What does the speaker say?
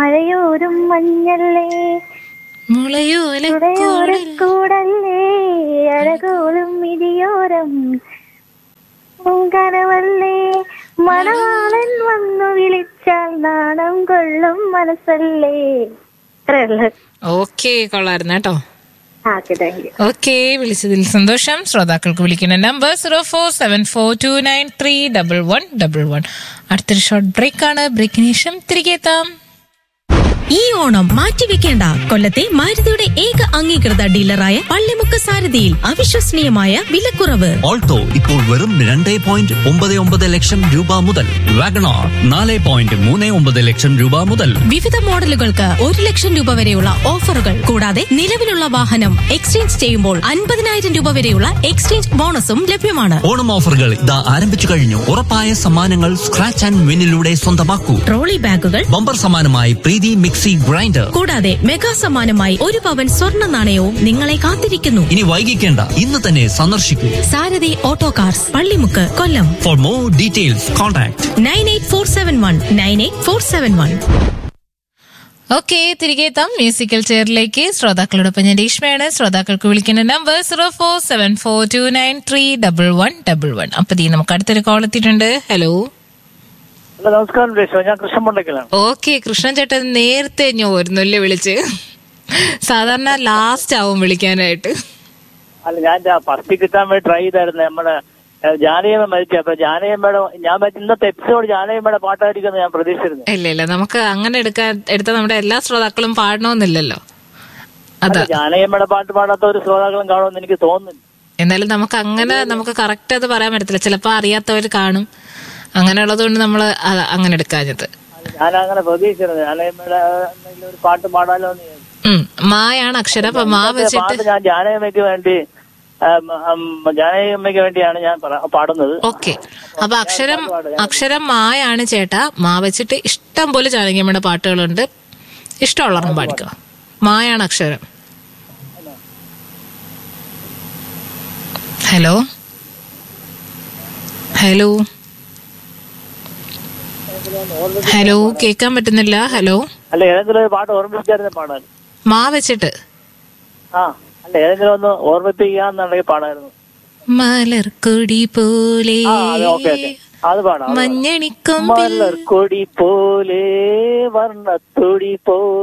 മഴയോരും മഞ്ഞല്ലേ മുളയോരക്കൂടല്ലേ അഴകോളും ഇടിയോരം കനവല്ലേ മണവാളൻ വന്നു വിളിച്ചാൽ നാണം കൊള്ളും മനസ്സല്ലേ. ഓക്കെ, കൊള്ളായിരുന്നു കേട്ടോ. Thank you. ഓക്കെ, വിളിച്ചതിൽ സന്തോഷം. ശ്രോതാക്കൾക്ക് വിളിക്കുന്ന നമ്പർ 0474293111. അടുത്തൊരു ഷോർട്ട് ബ്രേക്ക് ആണ്. ബ്രേക്കിന് ശേഷം തിരികെ എത്താം. ഈ ഓണം മാറ്റിവെക്കേണ്ട. കൊല്ലത്തെ മാരുതിയുടെ ഏക അംഗീകൃത ഡീലറായ പള്ളിമുക്ക് സാരഥിയിൽ അവിശ്വസനീയമായ വിലക്കുറവ്. ഓൾട്ടോ ഇപ്പോൾ വെറും 2.99 ലക്ഷം രൂപ മുതൽ, വാഗണാർ 4.39 ലക്ഷം രൂപ മുതൽ. വിവിധ മോഡലുകൾക്ക് 1 ലക്ഷം രൂപ വരെയുള്ള ഓഫറുകൾ. കൂടാതെ നിലവിലുള്ള വാഹനം എക്സ്ചേഞ്ച് ചെയ്യുമ്പോൾ 50,000 രൂപ വരെയുള്ള എക്സ്ചേഞ്ച് ബോണസും ലഭ്യമാണ്. ഓണം ഓഫറുകൾ ഇതാ ആരംഭിച്ചു കഴിഞ്ഞു. ഉറപ്പായ സമ്മാനങ്ങൾ സ്ക്രാച്ച് ആൻഡ് വിന്നിലൂടെ സ്വന്തമാക്കൂ. ട്രോളി ബാഗുകൾ, ബമ്പർ സമ്മാനമായി പ്രീതി മിക്സി ഗ്രൈൻഡർ, കൂടാതെ മെഗാ സമ്മാനമായി 1 പവൻ സ്വർണ്ണ നാണയവും നിങ്ങളെ കാത്തിരിക്കുന്നു. ഇനി വൈകിക്കേണ്ട, ഇന്ന് തന്നെ സന്ദർശിക്കൂ. സാരഥി auto cars, Pallimukku, Kollam. For more details contact 9847198471. Okay, തിരികെ എത്താം മ്യൂസിക്കൽ ചെയറിലേക്ക്. ശ്രോതാക്കളോടൊപ്പം ഞാൻ രേഷ്മയാണ്. ശ്രോതാക്കൾക്ക് വിളിക്കുന്ന നമ്പർ 0474293111. അപ്പൊ നമുക്ക് അടുത്തൊരു കോൾ എത്തിയിട്ടുണ്ട്. ഹലോ, നമസ്കാരം രേഷ്മ, ഞാൻ കൃഷ്ണൻ മുണ്ടക്കലാണ്. ഓക്കെ, കൃഷ്ണൻ ചേട്ടൻ നേരത്തെ വരുന്നല്ലേ വിളിച്ച്? സാധാരണ ലാസ്റ്റ് ആവും വിളിക്കാനായിട്ട്. അല്ല, ഞാൻ ഫസ്റ്റ് കിട്ടാൻ വേണ്ടി ട്രൈ ചെയ്തായിരുന്നു. നമ്മുടെ ജാനകിയമ്മ മരിച്ചു. അപ്പൊ ജാനകിയമ്മയുടെ ഞാൻ ഇന്നത്തെ എപ്പിസോഡ് ജാനകിയമ്മയുടെ പാട്ടായിരിക്കും ഞാൻ പ്രതീക്ഷിച്ചിരുന്നു. ഇല്ല, നമുക്ക് അങ്ങനെ എടുത്ത നമ്മുടെ എല്ലാ ശ്രോതാക്കളും പാടണമെന്നില്ലല്ലോ. അതാ, ജാനകിയമ്മയുടെ പാട്ട് പാടാത്ത ഒരു ശ്രോതാക്കളും കാണുമെന്ന് എനിക്ക് തോന്നുന്നില്ല. എന്നാലും നമുക്ക് കറക്റ്റ് അത് പറയാൻ പറ്റത്തില്ല. ചിലപ്പോ അറിയാത്തവർ കാണും. അങ്ങനെയുള്ളത് കൊണ്ട് നമ്മള് അങ്ങനെ എടുക്കാഞ്ഞത്. ഞാൻ അങ്ങനെ പ്രതീക്ഷിച്ചിരുന്നു ജാനകിയമ്മയുടെ ഒരു പാട്ട് പാടാലോ എന്ന്. മായാണ് അക്ഷരം. അപ്പൊ മാ വെച്ചിട്ട് ഞാൻ ജാനകിയമ്മയ്ക്ക് വേണ്ടിയാണ് ഞാൻ പാടുന്നത്. ഓക്കെ, അപ്പൊ അക്ഷരം മായാണ് ചേട്ടാ. മാ വെച്ചിട്ട് ഇഷ്ടം പോലെ ജാനകിയമ്മയുടെ പാട്ടുകളുണ്ട്. ഇഷ്ടമുള്ളവരും പാടിക്കോ. മായാണ് അക്ഷരം. ഹലോ ഹലോ ഹലോ, കേൾക്കാൻ പറ്റുന്നില്ല. ഹലോ, അല്ല, ഏതെങ്കിലും ഒരു പാട്ട് ഓർമ്മിപ്പിച്ചായിരുന്നു പാടാൻ. മാ വെച്ചിട്ട് അല്ല, ഏതെങ്കിലും ഒന്ന് ഓർമ്മിപ്പിക്കാന്നുണ്ടെങ്കിൽ പാടായിരുന്നു. മലർക്കൊടി പോലെ അത് പാടാം. മഞ്ഞണിക്കൊമ്പിൽ മലർക്കൊടി പോലെ വർണ്ണത്തൊടി പോലെ